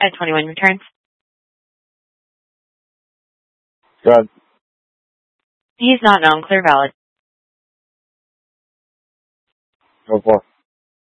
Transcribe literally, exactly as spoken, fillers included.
At twenty-one returns. Good. He's not known. Clear valid. Go for it.